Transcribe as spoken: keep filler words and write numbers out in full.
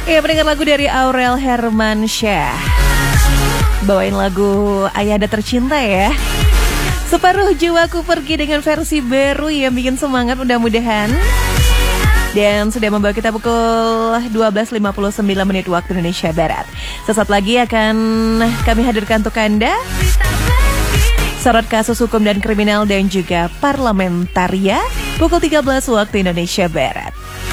Ya, mendengar lagu dari Aurel Hermansyah. Bawain lagu Ayahanda Tercinta ya. Separuh jiwaku pergi dengan versi baru yang bikin semangat mudah-mudahan. Dan sudah membawa kita pukul dua belas lima puluh sembilan menit waktu Indonesia Barat. Sesaat lagi akan kami hadirkan untuk Anda sorot kasus hukum dan kriminal dan juga parlementaria pukul tiga belas waktu Indonesia Barat.